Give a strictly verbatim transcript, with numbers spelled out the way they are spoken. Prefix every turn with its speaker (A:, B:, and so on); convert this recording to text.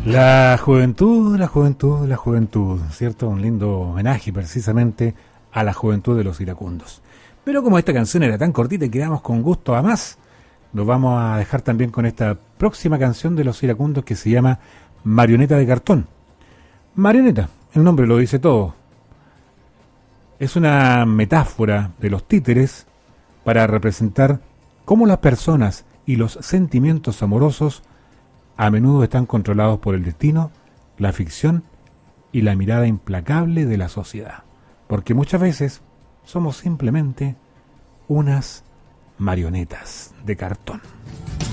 A: La juventud, la juventud, la juventud, ¿cierto? Un lindo homenaje precisamente a la juventud de los iracundos. Pero como esta canción era tan cortita y quedamos con gusto a más, nos vamos a dejar también con esta próxima canción de los iracundos que se llama Marioneta de cartón. Marioneta, el nombre lo dice todo. Es una metáfora de los títeres para representar cómo las personas y los sentimientos amorosos a menudo están controlados por el destino, la ficción y la mirada implacable de la sociedad. Porque muchas veces somos simplemente unas marionetas de cartón.